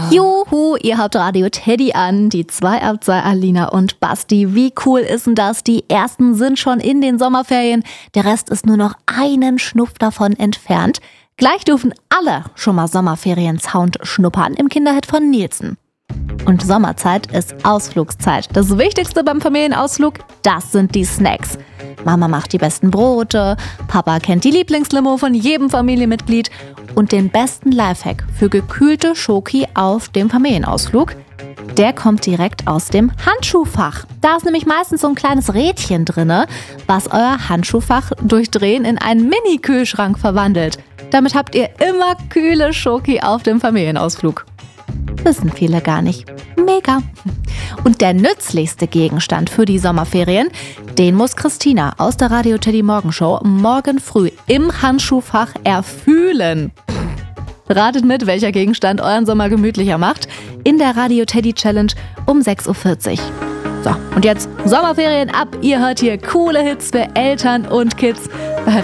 Juhu, ihr habt Radio Teddy an, die 2 ab 2 Alina und Basti. Wie cool ist denn das? Die ersten sind schon in den Sommerferien, der Rest ist nur noch einen Schnupf davon entfernt. Gleich dürfen alle schon mal Sommerferien-Sound schnuppern im Kinderhit von Nielsen. Und Sommerzeit ist Ausflugszeit. Das Wichtigste beim Familienausflug, das sind die Snacks. Mama macht die besten Brote, Papa kennt die Lieblingslimo von jedem Familienmitglied und den besten Lifehack für gekühlte Schoki auf dem Familienausflug, der kommt direkt aus dem Handschuhfach. Da ist nämlich meistens so ein kleines Rädchen drinne, was euer Handschuhfach durch Drehen in einen Mini-Kühlschrank verwandelt. Damit habt ihr immer kühle Schoki auf dem Familienausflug. Wissen viele gar nicht. Mega. Und der nützlichste Gegenstand für die Sommerferien, den muss Christina aus der Radio Teddy Morgenshow morgen früh im Handschuhfach erfühlen. Ratet mit, welcher Gegenstand euren Sommer gemütlicher macht, in der Radio Teddy Challenge um 6.40 Uhr. So, und jetzt Sommerferien ab. Ihr hört hier coole Hits für Eltern und Kids.